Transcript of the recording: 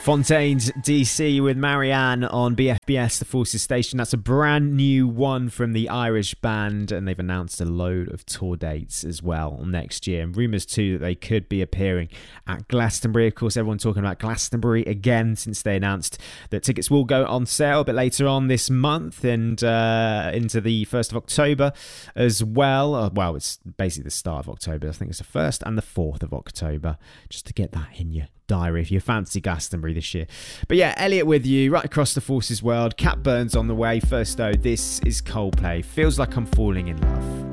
Fontaine's DC with Marianne on BFBS, the Forces Station. That's a brand new one from the Irish band, and they've announced a load of tour dates as well next year. And rumours too that they could be appearing at Glastonbury. Of course, everyone talking about Glastonbury again since they announced that tickets will go on sale a bit later on this month and into the 1st of October as well. Well, it's basically the start of October. I think it's the 1st and the 4th of October, just to get that in your diary if you fancy Glastonbury this year. But yeah, Elliot with you right across the Forces world. Cat Burns on the way. First though, this is Coldplay. Feels Like I'm Falling in Love.